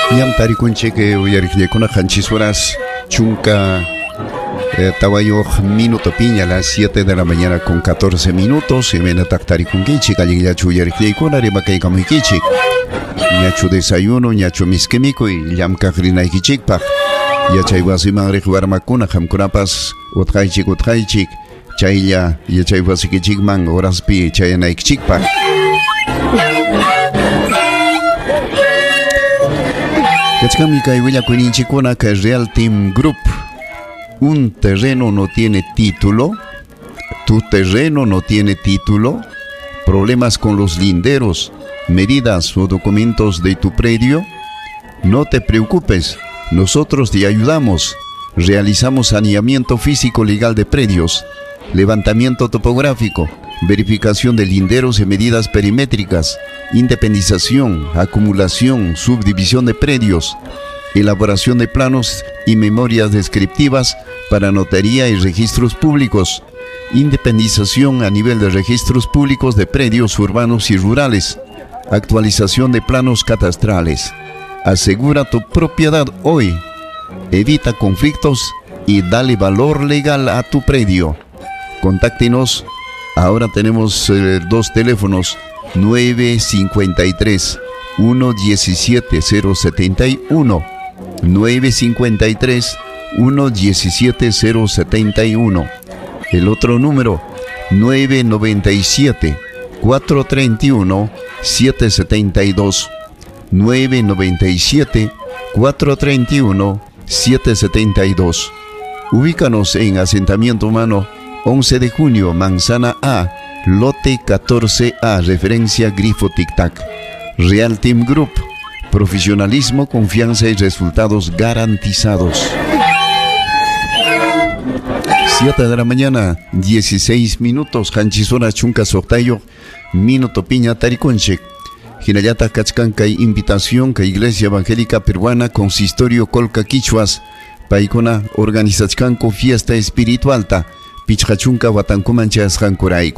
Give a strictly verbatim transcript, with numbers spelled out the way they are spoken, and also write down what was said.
Ñam tarikunchik uyariqllaykuna qanchis horas chunka eh, tawayoq minuto piña a las siete de la mañana con catorce minutos y mena tarikunkichik allillachu uyariqllaykuna rimakaykamunkichik ñachu desayuno ñachu miskimikuy llamkaq rinaykichikpaq yachay wasiman riq warmakuna qamkunapas utqaychik utqaychik chaylla yachay wasikichikman horaspi chayanaykichikpaq. Kachkami kay willakuninchikuna que Real Team Group. Un terreno no tiene título. Tu terreno no tiene título. Problemas con los linderos, medidas o documentos de tu predio. No te preocupes, nosotros te ayudamos. Realizamos saneamiento físico legal de predios, levantamiento topográfico, verificación de linderos y medidas perimétricas, independización, acumulación, subdivisión de predios, elaboración de planos y memorias descriptivas para notaría y registros públicos, independización a nivel de registros públicos de predios urbanos y rurales, actualización de planos catastrales. Asegura tu propiedad hoy, evita conflictos y dale valor legal a tu predio. Contáctenos. Ahora tenemos eh, dos teléfonos, nueve cinco tres, uno uno siete, cero siete uno, nueve cinco tres, uno uno siete, cero siete uno. El otro número, nueve nueve siete, cuatro tres uno, siete siete dos, nueve nueve siete, cuatro tres uno, siete siete dos. Ubícanos en Asentamiento Humano once de junio, Manzana A, lote catorce A, referencia Grifo Tic Tac. Real Team Group, profesionalismo, confianza y resultados garantizados. siete de la mañana, dieciséis minutos, Hanchisona Chunca Sortayo, Minuto Piña Tariconche. Hinayata Kachkanka, invitación que Iglesia Evangélica Peruana, Consistorio Colca Quichuas, Paikona, organización fiesta espiritual ta. Pichachunka Watankumanchas Hankurai.